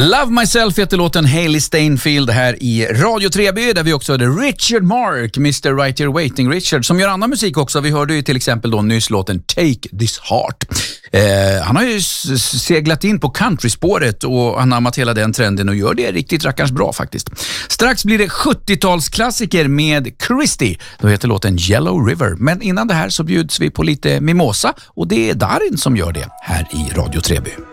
Love Myself heter låten Hailey Steinfeld här i Radio 3B, där vi också hade Richard Mark, Mr. Right Here Waiting Richard, som gör annan musik också. Vi hörde ju till exempel då nyss låten Take This Heart. Han har ju seglat in på countryspåret och anammat hela den trenden och gör det riktigt rackarns bra faktiskt. Strax blir det 70-talsklassiker med Christy. Då heter låten Yellow River. Men innan det här så bjuds vi på lite mimosa, och det är Darin som gör det här i Radio 3B.